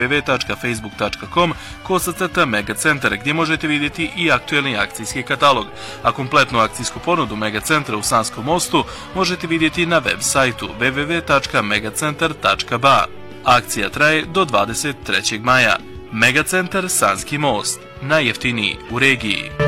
www.facebook.com/Megacentar gdje možete vidjeti i aktuelni akcijski katalog, a kompletnu akcijsku ponudu Megacentra u Sanskom Mostu možete vidjeti na web sajtu www.megacentar.ba. Akcija traje do 23. maja. Megacentar Sanski Most, najjeftiniji u regiji.